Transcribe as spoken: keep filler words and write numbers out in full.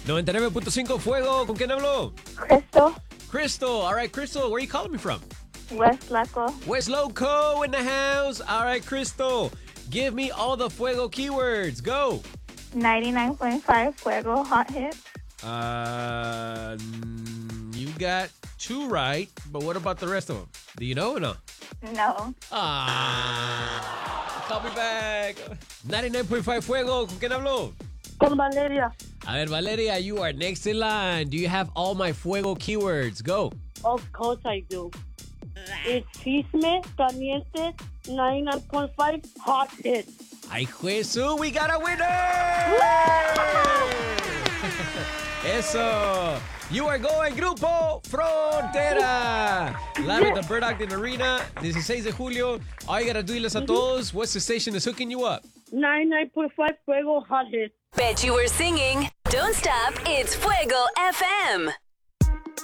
noventa y nueve punto cinco Fuego. ¿Con quién hablo? Crystal, Crystal. All right, Crystal. Where are you calling me from? West Laco, West Loco in the house. All right, Crystal. Give me all the Fuego keywords. Go. ninety-nine point five Fuego Hot Hit, Uh, mm, you got two right, but what about the rest of them? Do you know or no? no, Ah, call me back. ninety-nine point five Fuego. ¿Con quién hablo? Con Valeria. A ver, Valeria, you are next in line. Do you have all my Fuego keywords? Go. Of course I do. It's Chisme Caliente ninety-nine point five Hot Hit. Ay, Jesús, we got a winner! Eso. You are going Grupo Frontera. Live at the Bird Acting Arena, dieciséis de julio. All you gotta do, diles a todos, what's the station that's hooking you up? ninety-nine point five Fuego Hot Hit. Bet you were singing. Don't stop. It's Fuego F M.